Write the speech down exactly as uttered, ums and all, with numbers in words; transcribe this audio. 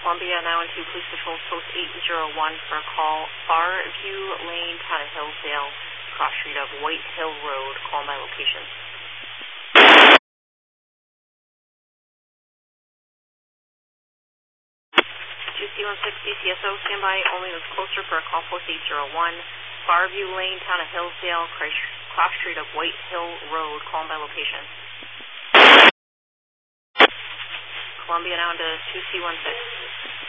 Columbia now into Police Patrol Post eight zero one for a call. Farview Lane, Town of Hillsdale, cross street of White Hill Road. Call my location. two C one six D C S O, standby. Only was closer for a call. Post eight zero one. Farview Lane, Town of Hillsdale, cross street of White Hill Road. Call my location. Columbia now into two C one six.